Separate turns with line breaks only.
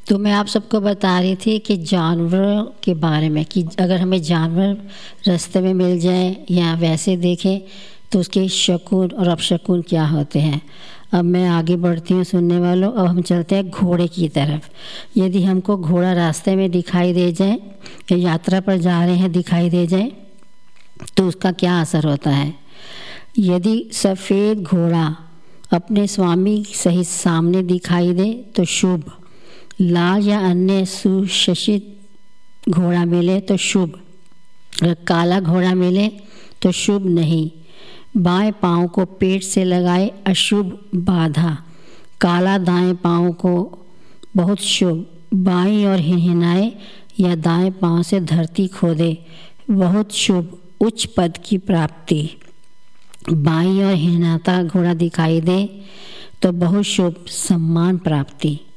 तो मैं आप सबको बता रही थी कि जानवरों के बारे में, कि अगर हमें जानवर रास्ते में मिल जाए या वैसे देखें तो उसके शकुन और अपशकुन क्या होते हैं। अब मैं आगे बढ़ती हूँ सुनने वालों। अब हम चलते हैं घोड़े की तरफ। यदि हमको घोड़ा रास्ते में दिखाई दे जाए या यात्रा पर जा रहे हैं दिखाई दे जाए तो उसका क्या असर होता है। यदि सफ़ेद घोड़ा अपने स्वामी सहित सामने दिखाई दे तो शुभ। लाल या अन्य सुशोभित घोड़ा मिले तो शुभ। अगर काला घोड़ा मिले तो शुभ नहीं। बाएं पाँव को पेट से लगाए अशुभ बाधा। काला दाएं पाँव को बहुत शुभ। बाईं ओर हिनहिनाए या दाएं पाँव से धरती खोदे बहुत शुभ। उच्च पद की प्राप्ति। बाईं ओर हिनहिनाता घोड़ा दिखाई दे तो बहुत शुभ, सम्मान प्राप्ति।